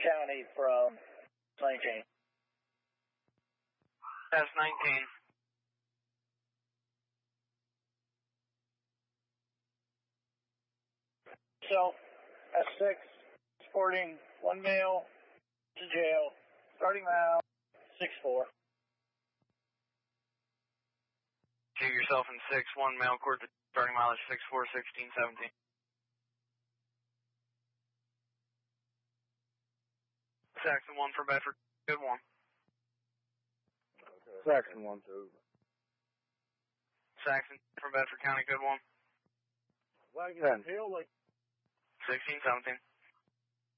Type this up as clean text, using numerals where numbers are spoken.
County from 19. That's 19. So, S6, sporting one male to jail, starting now, 6-4. Shoot yourself in 6-1 male court, starting mileage 6-4, 16, 17. Saxon 1 for Bedford, good one. Okay. Saxon 1-2. Saxon from Bedford County, good one. Wagon Hill, like 16, 17.